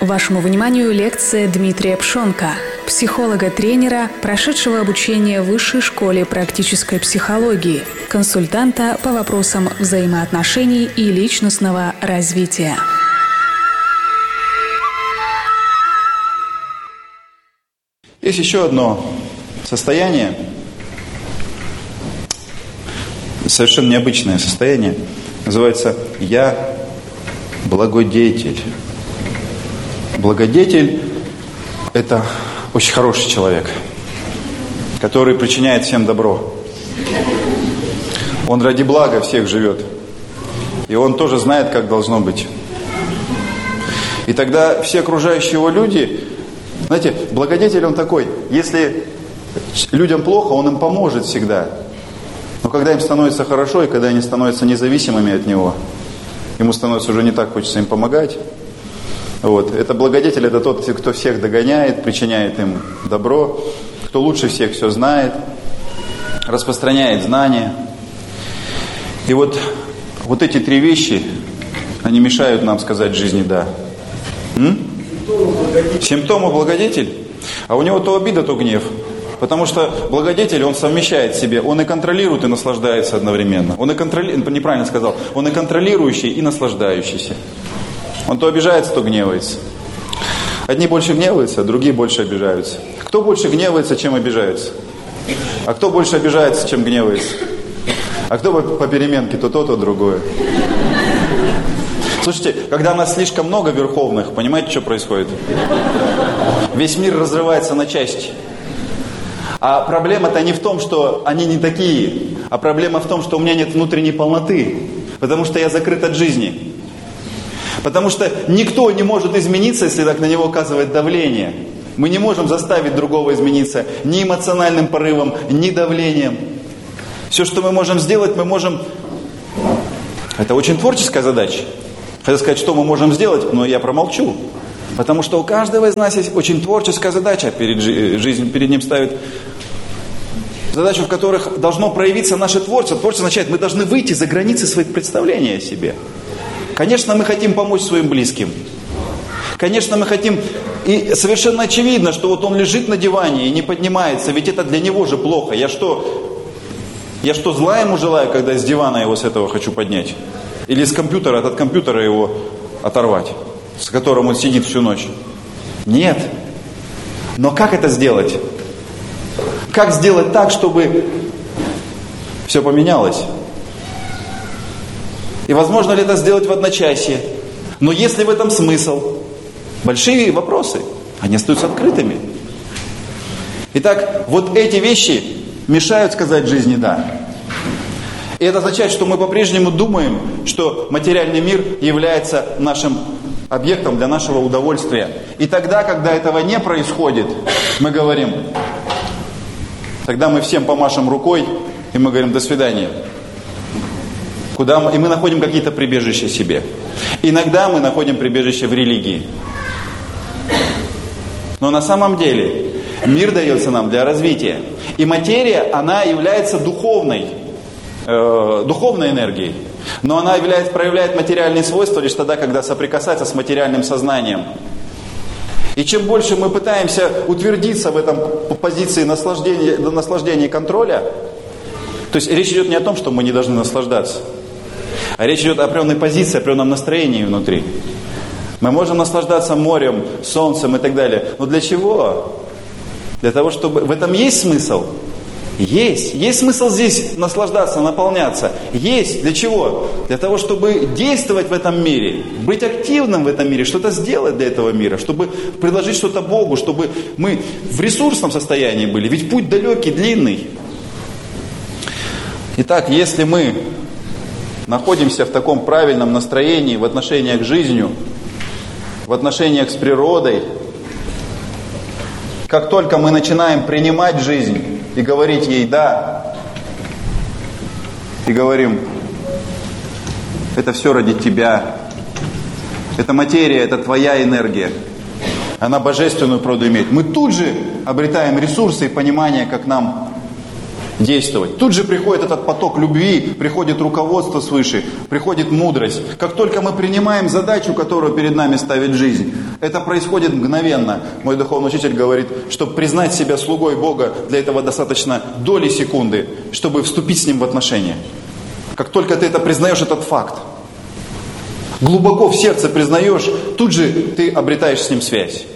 Вашему вниманию лекция Дмитрия Пшонка, психолога-тренера, прошедшего обучение в Высшей школе практической психологии, консультанта по вопросам взаимоотношений и личностного развития. Есть еще одно состояние, совершенно необычное состояние, называется «Я благодетель». Благодетель – это очень хороший человек, который причиняет всем добро. Он ради блага всех живет. И он тоже знает, как должно быть. И тогда все окружающие его люди, знаете, благодетель он такой, если людям плохо, он им поможет всегда. Но когда им становится хорошо, и когда они становятся независимыми от него, ему становится уже не так хочется им помогать. Вот. Это благодетель, это тот, кто всех догоняет, причиняет им добро, кто лучше всех все знает, распространяет знания. И вот эти три вещи, они мешают нам сказать жизни «да». Симптомы благодетель, а у него то обида, то гнев. Потому что благодетель, он совмещает в себе, он и контролирует, и наслаждается одновременно. Он и неправильно сказал, он и контролирующий, и наслаждающийся. Он то обижается, то гневается. Одни больше гневаются, а другие больше обижаются. Кто больше гневается, чем обижается? А кто больше обижается, чем гневается? А кто по переменке, то другое. Слушайте, когда нас слишком много верховных, понимаете, что происходит? Весь мир разрывается на части. А проблема-то не в том, что они не такие, а проблема в том, что у меня нет внутренней полноты, потому что я закрыт от жизни. Потому что никто не может измениться, если так на него оказывает давление. Мы не можем заставить другого измениться ни эмоциональным порывом, ни давлением. Все, что мы можем сделать, мы можем... Это очень творческая задача. Хотел сказать, что мы можем сделать, но я промолчу. Потому что у каждого из нас есть очень творческая задача. Жизнь перед ним ставит задачу, в которых должно проявиться наше творчество. Творчество означает, мы должны выйти за границы своих представлений о себе. Конечно, мы хотим помочь своим близким. Конечно, мы хотим... И совершенно очевидно, что вот он лежит на диване и не поднимается, ведь это для него же плохо. Я что, зла ему желаю, когда с дивана его с этого хочу поднять? Или с компьютера, от компьютера его оторвать, с которым он сидит всю ночь? Нет. Но как это сделать? Как сделать так, чтобы все поменялось? И возможно ли это сделать в одночасье? Но есть ли в этом смысл? Большие вопросы, они остаются открытыми. Итак, вот эти вещи мешают сказать жизни «да». И это означает, что мы по-прежнему думаем, что материальный мир является нашим объектом для нашего удовольствия. И тогда, когда этого не происходит, мы говорим, тогда мы всем помашем рукой, и мы говорим «до свидания». И мы находим какие-то прибежища себе. Иногда мы находим прибежище в религии. Но на самом деле мир дается нам для развития. И материя, она является духовной энергией. Но она проявляет материальные свойства лишь тогда, когда соприкасается с материальным сознанием. И чем больше мы пытаемся утвердиться в этом позиции наслаждения и контроля, то есть речь идет не о том, что мы не должны наслаждаться, а речь идет о определенной позиции, о определенном настроении внутри. Мы можем наслаждаться морем, солнцем и так далее. Но для чего? Для того, чтобы... В этом есть смысл? Есть. Есть смысл здесь наслаждаться, наполняться. Есть. Для чего? Для того, чтобы действовать в этом мире, быть активным в этом мире, что-то сделать для этого мира, чтобы предложить что-то Богу, чтобы мы в ресурсном состоянии были. Ведь путь далекий, длинный. Итак, если мы находимся в таком правильном настроении в отношениях с жизнью, в отношениях с природой, как только мы начинаем принимать жизнь и говорить ей «да», и говорим «это все ради тебя», это материя, это твоя энергия, она божественную природу имеет, мы тут же обретаем ресурсы и понимание, как нам действовать. Тут же приходит этот поток любви, приходит руководство свыше, приходит мудрость. Как только мы принимаем задачу, которую перед нами ставит жизнь, это происходит мгновенно. Мой духовный учитель говорит, чтобы признать себя слугой Бога, для этого достаточно доли секунды, чтобы вступить с Ним в отношения. Как только ты это признаешь, этот факт, глубоко в сердце признаешь, тут же ты обретаешь с Ним связь.